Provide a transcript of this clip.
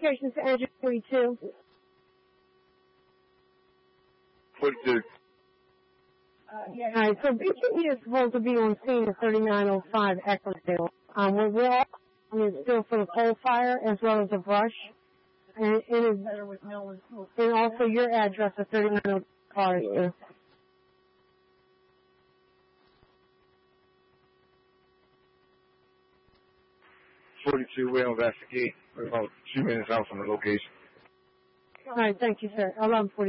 communications to Andrew 42. 42. Alright, so BTE is supposed to be on scene at 3905 Ecclesdale. We're all still for the coal fire as well as the brush. And also your address at 3905 Forester. 42, we'll investigate. We're about 2 minutes out from the location. Alright, thank you, sir. 11:40.